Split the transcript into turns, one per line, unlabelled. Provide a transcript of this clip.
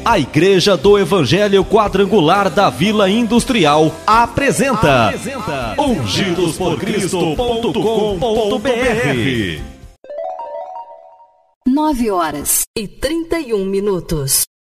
A Igreja do Evangelho Quadrangular da Vila Industrial apresenta ungidosporcristo.com.br.
9h31.